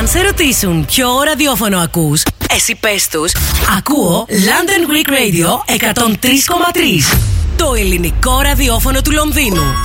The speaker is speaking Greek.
Αν σε ρωτήσουν ποιο ραδιόφωνο ακούς, εσύ πες τους, ακούω London Greek Radio 103,3. Το ελληνικό ραδιόφωνο του Λονδίνου.